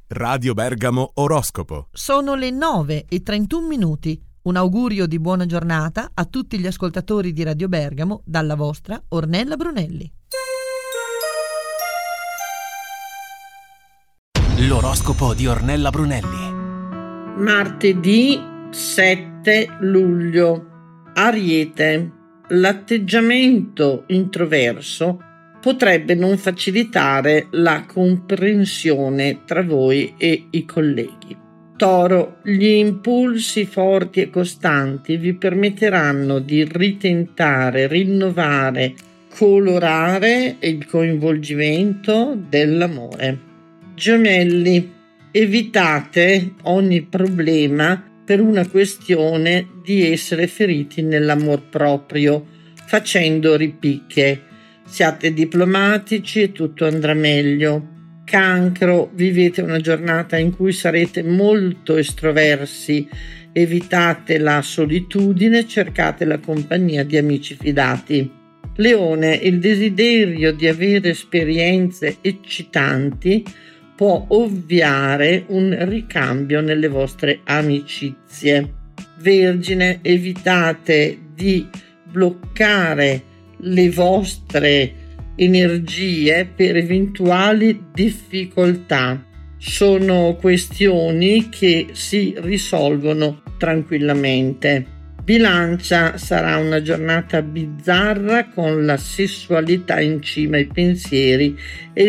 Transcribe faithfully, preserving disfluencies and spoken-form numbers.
Radio Bergamo Oroscopo. Sono le nove e trentuno minuti. Un augurio di buona giornata a tutti gli ascoltatori di Radio Bergamo dalla vostra Ornella Brunelli. L'oroscopo di Ornella Brunelli. Martedì sette luglio. Ariete. L'atteggiamento introverso potrebbe non facilitare la comprensione tra voi e i colleghi. Toro, gli impulsi forti e costanti vi permetteranno di ritentare, rinnovare, colorare il coinvolgimento dell'amore. Gemelli, evitate ogni problema per una questione di essere feriti nell'amor proprio, facendo ripicche. Siate diplomatici e tutto andrà meglio. Cancro, vivete una giornata in cui sarete molto estroversi, evitate la solitudine, cercate la compagnia di amici fidati. Leone, il desiderio di avere esperienze eccitanti può ovviare un ricambio nelle vostre amicizie. Vergine, evitate di bloccare le vostre energie per eventuali difficoltà. Sono questioni che si risolvono tranquillamente. Bilancia, sarà una giornata bizzarra con la sessualità in cima ai pensieri e